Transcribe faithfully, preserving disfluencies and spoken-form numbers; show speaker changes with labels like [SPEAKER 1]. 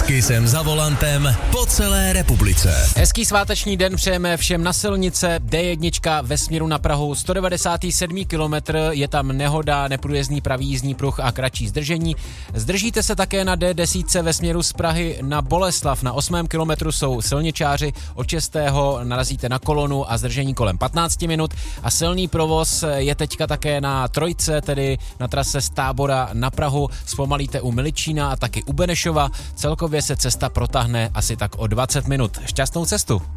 [SPEAKER 1] Kisem za volantem po celé republice.
[SPEAKER 2] Hezký sváteční den přejeme všem na silnice. D jedna ve směru na Prahu, sto devadesát sedm kilometr, je tam nehoda, neprůjezdný pravý jízdní pruh a kratší zdržení. Zdržíte se také na D deset ve směru z Prahy na Boleslav. Na osmém kilometru jsou silničáři, od šestého narazíte na kolonu a zdržení kolem patnáct minut. A silný provoz je teďka také na trojce, tedy na trase z Tábora na Prahu. Zpomalíte u Miličína a taky u Benešova. Celkově se cesta protáhne asi tak o dvacet minut. Šťastnou cestu!